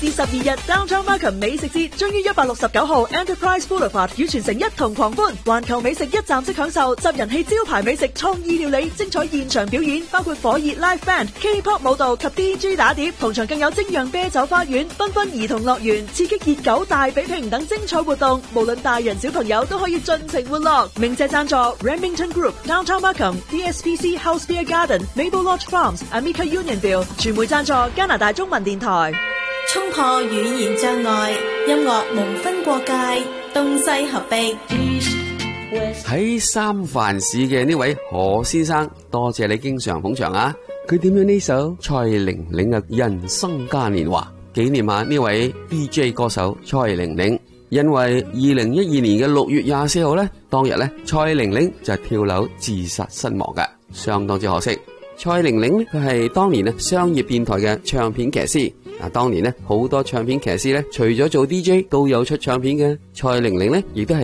至12日 Downtown Markham 美食節將於169號 Enterprise Boulevard 與全城一同狂歡，環球美食一站式享受，集人氣招牌美食、創意料理、精彩現場表演，包括火熱 live band、K-pop 舞蹈及 DJ 打碟，同場更有精釀啤酒花園、繽紛兒童樂園、刺激熱狗大比拼等精彩活動，無論大人小朋友都可以盡情玩樂。鳴謝贊助 Remington Group、Downtown Markham、DSPC House Beer Garden、Maple Lodge Farms、Amica Unionville， 傳媒贊助加拿大中文電台。 衝破語言障礙，音樂無分國界，東西合璧。 喺三藩市嘅呢位何先生，多謝你經常捧場啊！佢點樣呢首蔡玲玲嘅《人生嘉年華》，紀念下呢位 DJ 歌手蔡玲玲。因為2012年嘅6月24號呢，當日呢，蔡玲玲就跳樓自殺身亡嘅，相當之可惜。蔡玲玲呢，佢係當年呢商業電台嘅唱片騎師。當年呢好多唱片騎師呢，除咗做 DJ 都有出唱片嘅。蔡玲玲呢，亦都係